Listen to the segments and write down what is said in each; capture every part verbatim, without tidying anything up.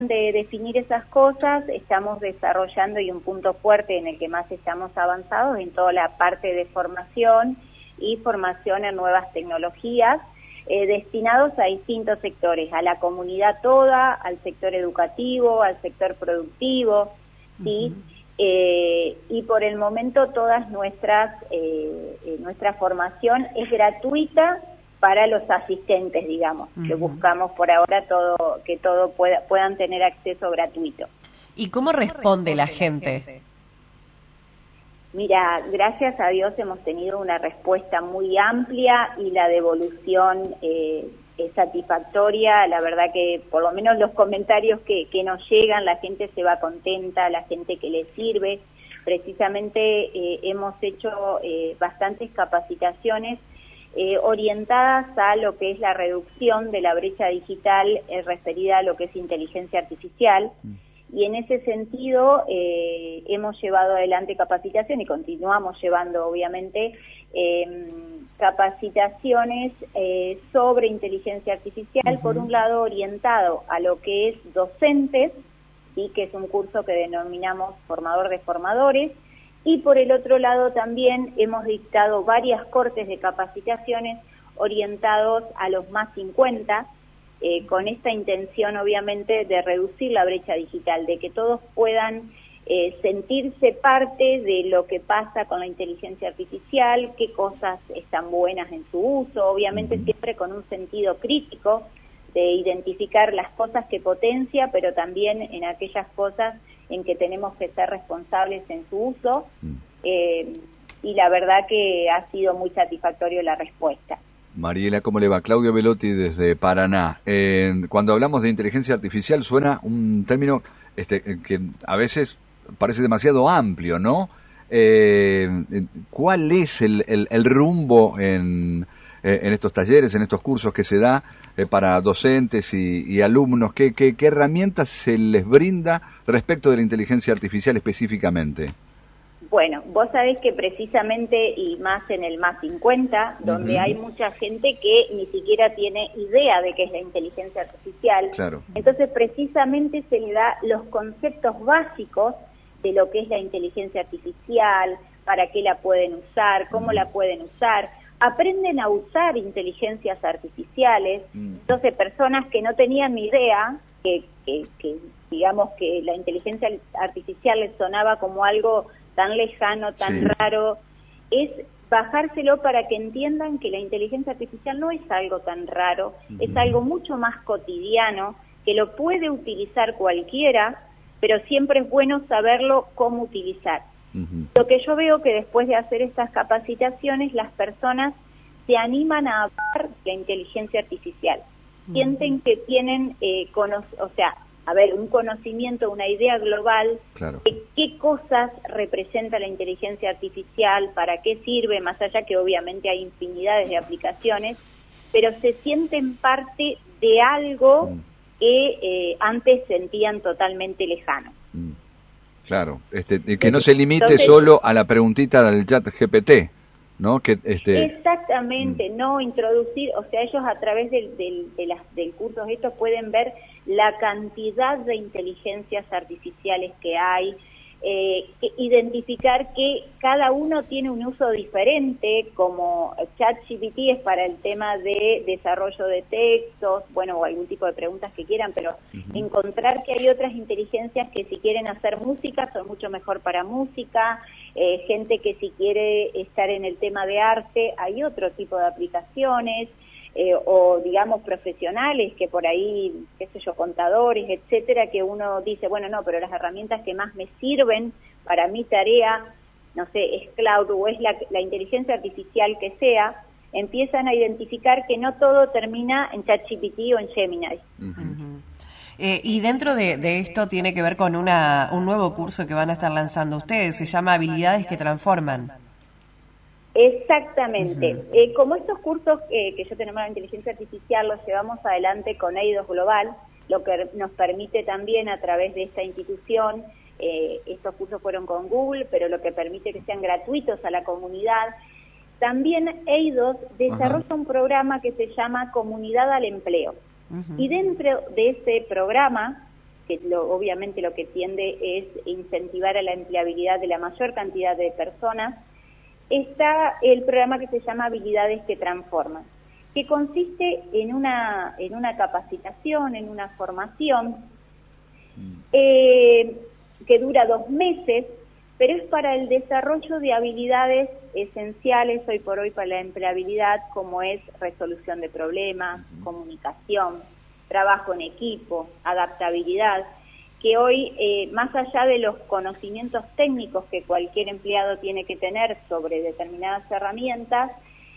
de definir esas cosas, estamos desarrollando, y un punto fuerte en el que más estamos avanzados, en toda la parte de formación y formación en nuevas tecnologías, eh, destinados a distintos sectores, a la comunidad toda, al sector educativo, al sector productivo, ¿sí? Uh-huh. Eh, y por el momento todas nuestras, eh, eh, nuestra formación es gratuita para los asistentes, digamos, uh-huh. que buscamos por ahora todo que todo pueda, puedan tener acceso gratuito. ¿Y cómo responde la gente? Mira, gracias a Dios hemos tenido una respuesta muy amplia y la devolución eh, es satisfactoria. La verdad que por lo menos los comentarios que, que nos llegan, la gente se va contenta, la gente que le sirve. Precisamente eh, hemos hecho eh, bastantes capacitaciones Eh, orientadas a lo que es la reducción de la brecha digital eh, referida a lo que es inteligencia artificial, mm. y en ese sentido eh, hemos llevado adelante capacitación y continuamos llevando obviamente eh, capacitaciones eh, sobre inteligencia artificial, uh-huh. por un lado orientado a lo que es docentes, ¿sí? Que es un curso que denominamos formador de formadores, y por el otro lado también hemos dictado varias cortes de capacitaciones orientados a los más cincuenta, eh, con esta intención obviamente de reducir la brecha digital, de que todos puedan eh, sentirse parte de lo que pasa con la inteligencia artificial, qué cosas están buenas en su uso, obviamente siempre con un sentido crítico de identificar las cosas que potencia, pero también en aquellas cosas en que tenemos que ser responsables en su uso, eh, y la verdad que ha sido muy satisfactorio la respuesta. Mariela, ¿cómo le va? Claudio Velotti desde Paraná. Eh, cuando hablamos de inteligencia artificial suena un término este, que a veces parece demasiado amplio, ¿no? Eh, ¿Cuál es el, el, el rumbo en, en estos talleres, en estos cursos que se da eh, para docentes y, y alumnos? ¿Qué, qué, ¿Qué herramientas se les brinda respecto de la inteligencia artificial específicamente? Bueno, vos sabés que precisamente, y más en el más cincuenta, donde uh-huh. hay mucha gente que ni siquiera tiene idea de qué es la inteligencia artificial, claro. Entonces precisamente se le da los conceptos básicos de lo que es la inteligencia artificial, para qué la pueden usar, cómo uh-huh. la pueden usar. Aprenden a usar inteligencias artificiales, uh-huh. entonces personas que no tenían ni idea, que, que, que digamos que la inteligencia artificial les sonaba como algo tan lejano, tan sí. raro, es bajárselo para que entiendan que la inteligencia artificial no es algo tan raro, uh-huh. es algo mucho más cotidiano, que lo puede utilizar cualquiera, pero siempre es bueno saberlo cómo utilizar. Uh-huh. Lo que yo veo que después de hacer estas capacitaciones, las personas se animan a hablar la inteligencia artificial, uh-huh. sienten que tienen, eh, cono- o sea, a ver, un conocimiento, una idea global claro. de qué cosas representa la inteligencia artificial, para qué sirve, más allá que obviamente hay infinidades de aplicaciones, pero se sienten parte de algo mm. que eh, antes sentían totalmente lejano. Mm. Claro, este, que no se limite Entonces, solo a la preguntita del chat G P T, ¿no? Que este exactamente, mm. no introducir, o sea, ellos a través del del de las del curso estos pueden ver la cantidad de inteligencias artificiales que hay, eh, que identificar que cada uno tiene un uso diferente, como ChatGPT es para el tema de desarrollo de textos, bueno, o algún tipo de preguntas que quieran, pero uh-huh. encontrar que hay otras inteligencias que si quieren hacer música son mucho mejor para música, eh, gente que si quiere estar en el tema de arte, hay otro tipo de aplicaciones, eh, o digamos profesionales que por ahí, qué sé yo, contadores, etcétera, que uno dice, bueno, no, pero las herramientas que más me sirven para mi tarea, no sé, es cloud o es la, la inteligencia artificial que sea, empiezan a identificar que no todo termina en ChatGPT o en Gemini. Uh-huh. Eh, y dentro de, de esto tiene que ver con una, un nuevo curso que van a estar lanzando ustedes, se llama Habilidades que Transforman. Exactamente. Uh-huh. Eh, como estos cursos eh, que yo tenemos en inteligencia artificial los llevamos adelante con Eidos Global, lo que nos permite también a través de esta institución, eh, estos cursos fueron con Google, pero lo que permite que sean gratuitos a la comunidad. También Eidos desarrolla uh-huh. un programa que se llama Comunidad al Empleo. Uh-huh. Y dentro de ese programa, que lo, obviamente lo que tiende es incentivar a la empleabilidad de la mayor cantidad de personas, está el programa que se llama Habilidades que Transforman, que consiste en una, en una capacitación, en una formación eh, que dura dos meses, pero es para el desarrollo de habilidades esenciales hoy por hoy para la empleabilidad, como es resolución de problemas, comunicación, trabajo en equipo, adaptabilidad, que hoy, eh, más allá de los conocimientos técnicos que cualquier empleado tiene que tener sobre determinadas herramientas,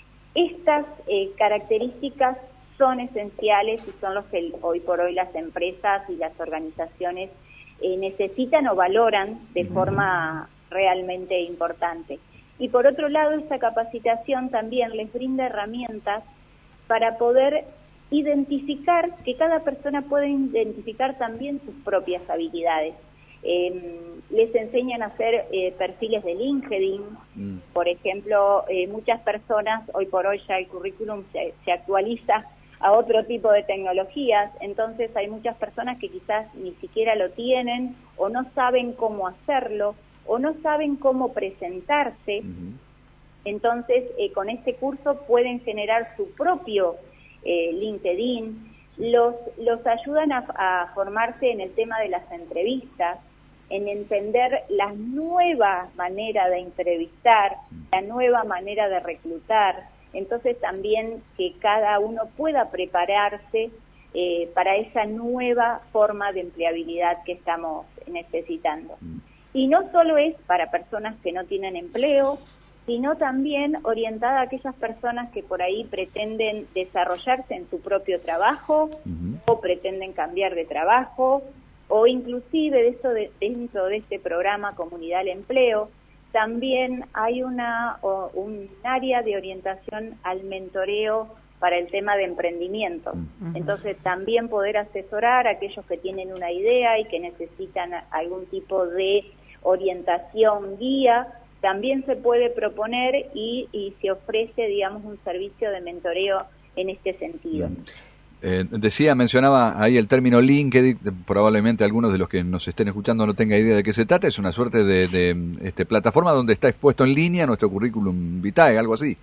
estas eh, características son esenciales y son los que hoy por hoy las empresas y las organizaciones eh, necesitan o valoran de forma realmente importante. Y por otro lado, esta capacitación también les brinda herramientas para poder identificar, que cada persona puede identificar también sus propias habilidades. Eh, les enseñan a hacer eh, perfiles de LinkedIn, mm. por ejemplo, eh, muchas personas, hoy por hoy ya el currículum se, se actualiza a otro tipo de tecnologías, entonces hay muchas personas que quizás ni siquiera lo tienen o no saben cómo hacerlo o no saben cómo presentarse, mm-hmm. entonces eh, con este curso pueden generar su propio eh, LinkedIn, los, los ayudan a, a formarse en el tema de las entrevistas, en entender la nueva manera de entrevistar, la nueva manera de reclutar, entonces también que cada uno pueda prepararse eh, para esa nueva forma de empleabilidad que estamos necesitando. Y no solo es para personas que no tienen empleo, sino también orientada a aquellas personas que por ahí pretenden desarrollarse en su propio trabajo, uh-huh. o pretenden cambiar de trabajo, o inclusive de eso de, dentro de este programa Comunidad al Empleo, también hay una o, un área de orientación al mentoreo para el tema de emprendimiento. Uh-huh. Entonces también poder asesorar a aquellos que tienen una idea y que necesitan algún tipo de orientación, guía, también se puede proponer y, y se ofrece, digamos, un servicio de mentoreo en este sentido. Eh, decía, mencionaba ahí el término LinkedIn, probablemente algunos de los que nos estén escuchando no tengan idea de qué se trata, es una suerte de, de este, plataforma donde está expuesto en línea nuestro currículum vitae, algo así.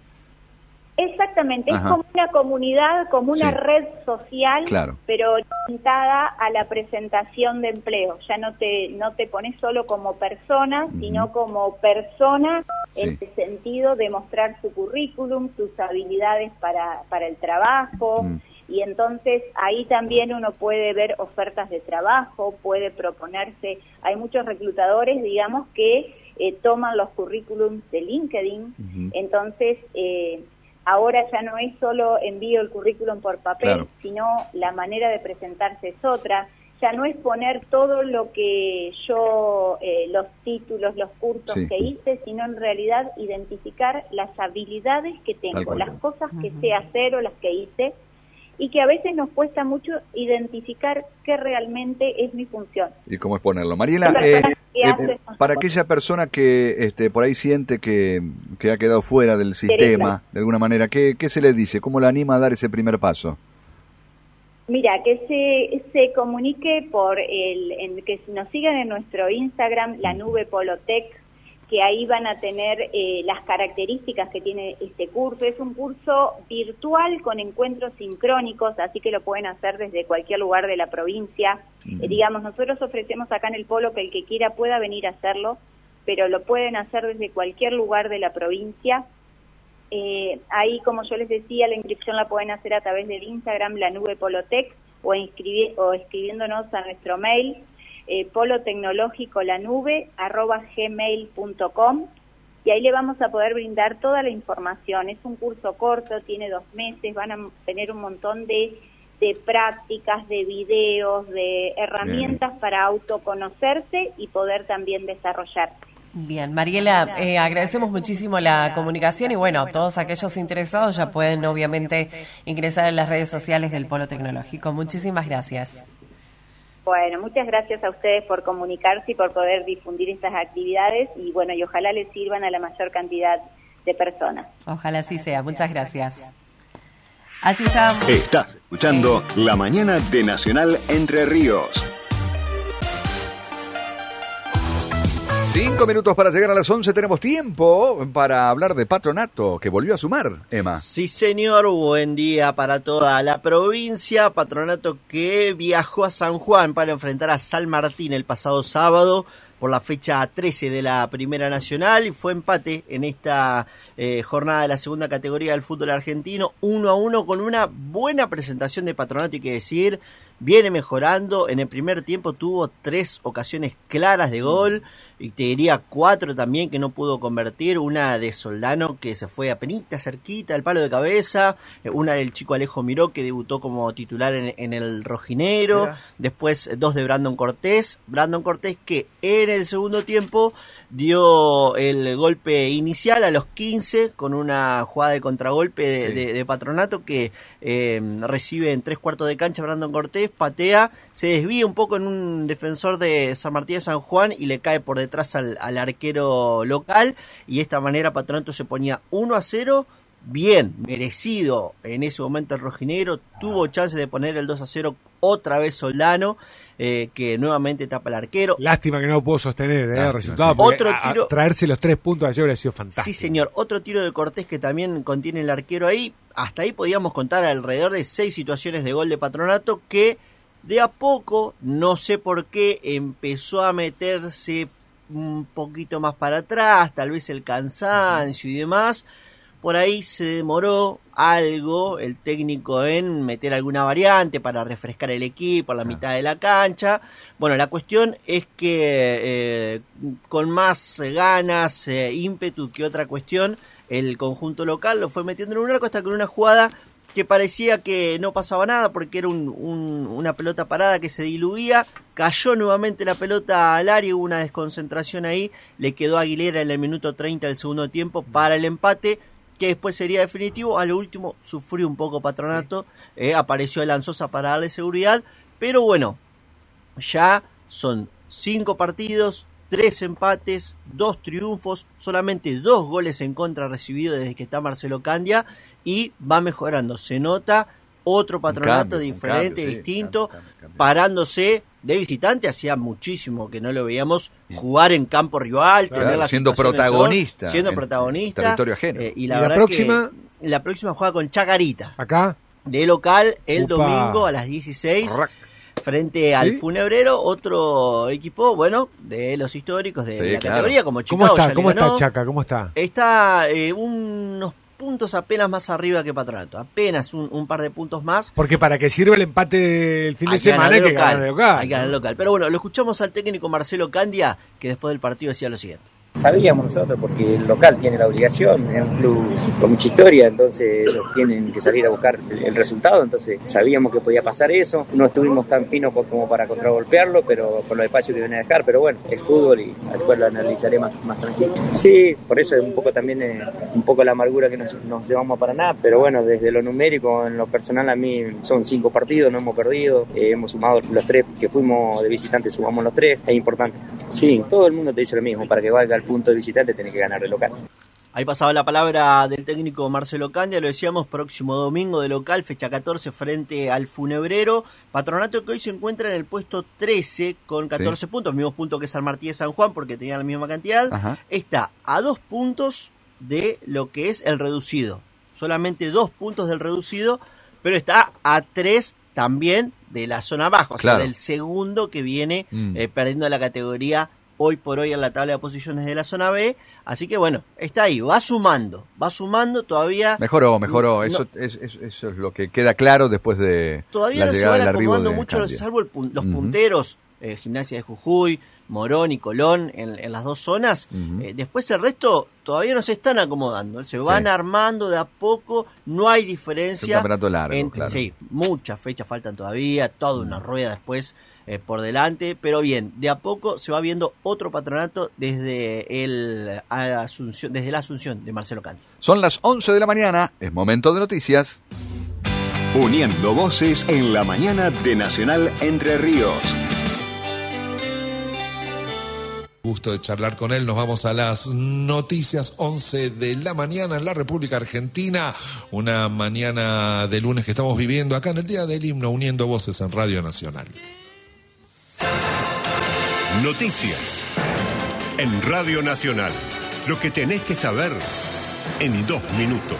Exactamente, Ajá. es como una comunidad, como una sí. red social, claro. pero orientada a la presentación de empleo. Ya no te no te pones solo como persona, uh-huh. sino como persona sí. en el sentido de mostrar su currículum, sus habilidades para, para el trabajo, uh-huh. y entonces ahí también uno puede ver ofertas de trabajo, puede proponerse. Hay muchos reclutadores, digamos, que eh, toman los currículums de LinkedIn, uh-huh. entonces... Eh, Ahora ya no es solo envío el currículum por papel, claro. sino la manera de presentarse es otra. Ya no es poner todo lo que yo, eh, los títulos, los cursos sí. que hice, sino en realidad identificar las habilidades que tengo, las cosas que uh-huh. sé hacer o las que hice, y que a veces nos cuesta mucho identificar qué realmente es mi función. ¿Y cómo es ponerlo? Mariela, eh, eh, para aquella persona que este, por ahí siente que, que ha quedado fuera del sistema, Teresa. de alguna manera, ¿qué, ¿qué se le dice? ¿Cómo la anima a dar ese primer paso? Mira, que se, se comunique por el, en, que nos sigan en nuestro Instagram, la nube Polotec, que ahí van a tener eh, las características que tiene este curso. Es un curso virtual con encuentros sincrónicos, así que lo pueden hacer desde cualquier lugar de la provincia. Mm. Eh, digamos, nosotros ofrecemos acá en el Polo que el que quiera pueda venir a hacerlo, pero lo pueden hacer desde cualquier lugar de la provincia. Eh, ahí, como yo les decía, la inscripción la pueden hacer a través del Instagram, la nube Polotec, o, inscribi- o escribiéndonos a nuestro mail, Eh, polotecnológico la nube arroba gmail punto com, y ahí le vamos a poder brindar toda la información. Es un curso corto, tiene dos meses, van a tener un montón de, de prácticas, de videos, de herramientas Bien. para autoconocerse y poder también desarrollarse. Bien, Mariela, eh, agradecemos muchísimo la comunicación y bueno, todos aquellos interesados ya pueden obviamente ingresar en las redes sociales del Polo Tecnológico. Muchísimas gracias. Bueno, muchas gracias a ustedes por comunicarse y por poder difundir estas actividades y bueno, y ojalá les sirvan a la mayor cantidad de personas. Ojalá así sea, muchas gracias. Así estamos. Estás escuchando La Mañana de Nacional Entre Ríos. Cinco minutos para llegar a las once. Tenemos tiempo para hablar de Patronato, que volvió a sumar, Emma. Sí, señor. Buen día para toda la provincia. Patronato que viajó a San Juan para enfrentar a San Martín el pasado sábado por la fecha trece de la Primera Nacional, y fue empate en esta eh, jornada de la segunda categoría del fútbol argentino, uno a uno, con una buena presentación de Patronato, hay que decir. Viene mejorando. En el primer tiempo tuvo tres ocasiones claras de gol, y te diría cuatro también que no pudo convertir. Una de Soldano que se fue apenita cerquita del palo de cabeza, una del chico Alejo Miró que debutó como titular en, en el rojinegro. Mira. Después dos de Brandon Cortés, Brandon Cortés que en el segundo tiempo dio el golpe inicial a los quince con una jugada de contragolpe de, sí. de, de Patronato que eh, recibe en tres cuartos de cancha Brandon Cortés, patea, se desvía un poco en un defensor de San Martín de San Juan y le cae por detrás al, al arquero local, y de esta manera Patronato se ponía uno a cero, bien merecido en ese momento el rojinegro. Tuvo chance de poner el dos a cero otra vez Soldano, eh, que nuevamente tapa el arquero. Lástima que no lo pudo sostener el eh, resultado, sí. porque Otro tiro, a, a traerse los tres puntos ayer hubiera sido fantástico. Sí, señor. Otro tiro de Cortés que también contiene el arquero ahí. Hasta ahí podíamos contar alrededor de seis situaciones de gol de Patronato, que de a poco, no sé por qué, empezó a meterse un poquito más para atrás, tal vez el cansancio y demás. Por ahí se demoró algo el técnico en meter alguna variante para refrescar el equipo a la mitad de la cancha. Bueno, la cuestión es que eh, con más ganas, eh, ímpetu que otra cuestión, el conjunto local lo fue metiendo en un arco hasta con una jugada que parecía que no pasaba nada porque era un, un, una pelota parada que se diluía. Cayó nuevamente la pelota al área, hubo una desconcentración ahí, le quedó a Aguilera en el minuto treinta del segundo tiempo para el empate, que después sería definitivo. A lo último sufrió un poco Patronato, eh, apareció el Anzosa para darle seguridad, pero bueno, ya son cinco partidos, tres empates, dos triunfos, solamente dos goles en contra recibidos desde que está Marcelo Candia, y va mejorando. Se nota otro Patronato cambio, diferente, cambio, distinto, sí, cambio, cambio. Parándose de visitante. Hacía muchísimo que no lo veíamos jugar en campo rival, claro, tener las siendo protagonista, siendo en, protagonista, en territorio ajeno. Eh, y la, ¿Y verdad la próxima? que la próxima juega con Chacarita. Acá. De local el Upa. domingo a las dieciséis. Rack. Frente ¿Sí? al Funebrero, otro equipo, bueno, de los históricos de sí, la claro. categoría, como Chicago. ¿Cómo está, ya ¿cómo le ganó. está Chaca? ¿Cómo está? Está eh, unos puntos apenas más arriba que Patronato, apenas un, un par de puntos más. Porque para que sirva el empate el fin hay de semana hay que ganar de local. Hay que ganar local. Pero bueno, lo escuchamos al técnico Marcelo Candia, que después del partido decía lo siguiente. Sabíamos nosotros, porque el local tiene la obligación, es un club con mucha historia, entonces ellos tienen que salir a buscar el, el resultado, entonces sabíamos que podía pasar eso, no estuvimos tan finos como para contragolpearlo, pero por lo despacio que viene a dejar, pero bueno, es fútbol y después lo analizaré más, más tranquilo. Sí, por eso es un poco también eh, un poco la amargura que nos, nos llevamos a Paraná, pero bueno, desde lo numérico, en lo personal a mí son cinco partidos, no hemos perdido, eh, hemos sumado los tres que fuimos de visitantes, sumamos los tres, es importante. Sí, todo el mundo te dice lo mismo, para que valga el punto de visitante tiene que ganar de local. Ahí pasaba la palabra del técnico Marcelo Candia, lo decíamos, próximo domingo de local, fecha catorce, frente al Funebrero. Patronato que hoy se encuentra en el puesto trece con catorce sí. puntos, mismos puntos que San Martín de San Juan porque tenían la misma cantidad. Ajá. Está a dos puntos de lo que es el reducido, solamente dos puntos del reducido, pero está a tres también de la zona baja, o claro. sea, del segundo que viene mm. eh, perdiendo la categoría hoy por hoy en la tabla de posiciones de la zona B, así que bueno, está ahí, va sumando, va sumando todavía. Mejoró, mejoró, no, eso, es, es, eso es lo que queda claro después de todavía la no llegada se van del arribo acomodando de mucho, Candia. salvo el, los uh-huh. punteros, eh, Gimnasia de Jujuy, Morón y Colón en, en las dos zonas, uh-huh. eh, después el resto todavía no se están acomodando, se van sí. armando de a poco, no hay diferencia. Es un campeonato largo, en, claro. Sí, muchas fechas faltan todavía, toda una rueda después eh, por delante, pero bien, de a poco se va viendo otro Patronato desde el Asunción, desde la Asunción de Marcelo Candia. Son las once de la mañana, es momento de noticias. Uniendo voces en la mañana de Nacional Entre Ríos. Gusto de charlar con él. Nos vamos a las noticias, once de la mañana en la República Argentina. Una mañana de lunes que estamos viviendo acá en el Día del Himno, uniendo voces en Radio Nacional. Noticias. en Radio Nacional. Lo que tenés que saber en dos minutos.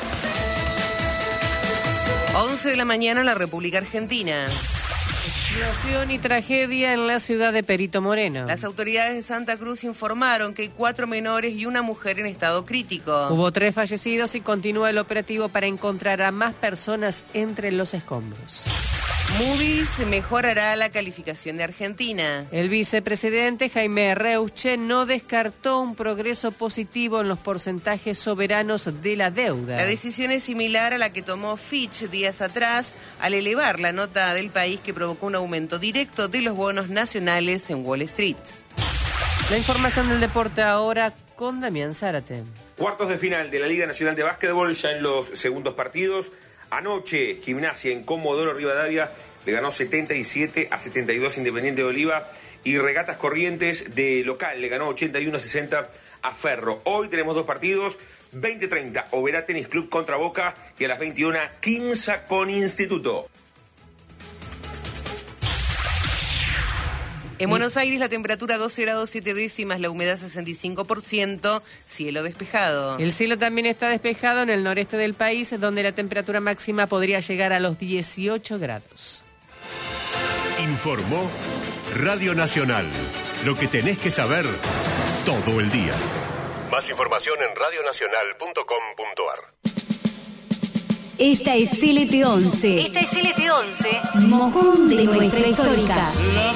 once de la mañana en la República Argentina. Explosión y tragedia en la ciudad de Perito Moreno. Las autoridades de Santa Cruz informaron que hay cuatro menores y una mujer en estado crítico. Hubo tres fallecidos y continúa el operativo para encontrar a más personas entre los escombros. Moody's mejorará la calificación de Argentina. El vicepresidente Jaime Reuche no descartó un progreso positivo en los porcentajes soberanos de la deuda. La decisión es similar a la que tomó Fitch días atrás al elevar la nota del país, que provocó un aumento directo de los bonos nacionales en Wall Street. La información del deporte ahora con Damián Zárate. Cuartos de final de la Liga Nacional de Básquetbol ya en los segundos partidos. Anoche, Gimnasia en Comodoro Rivadavia le ganó setenta y siete a setenta y dos Independiente de Oliva, y Regatas Corrientes de local le ganó ochenta y uno a sesenta a Ferro. Hoy tenemos dos partidos, veinte treinta Oberá Tenis Club contra Boca, y a las veintiuna Quimsa con Instituto. En Buenos Aires la temperatura doce grados siete décimas, la humedad sesenta y cinco por ciento, cielo despejado. El cielo también está despejado en el noreste del país, donde la temperatura máxima podría llegar a los dieciocho grados. Informó Radio Nacional. Lo que tenés que saber todo el día. Más información en radio nacional punto com punto a r. Esta es C L T once. Esta es C L T once. Mojón de nuestra histórica.